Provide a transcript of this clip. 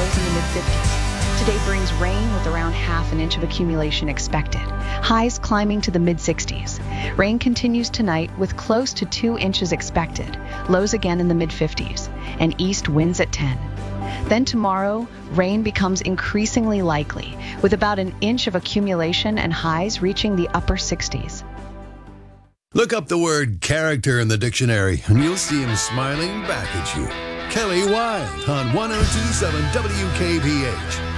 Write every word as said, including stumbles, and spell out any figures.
lows in the mid-fifties. Today brings rain with around half an inch of accumulation expected. Highs climbing to the mid-sixties. Rain continues tonight with close to two inches expected. Lows again in the mid-fifties. And east winds at ten. Then tomorrow, rain becomes increasingly likely, with about an inch of accumulation and highs reaching the upper sixties. Look up the word character in the dictionary, and you'll see him smiling back at you. Kelly Wilde on one oh two point seven W K B H.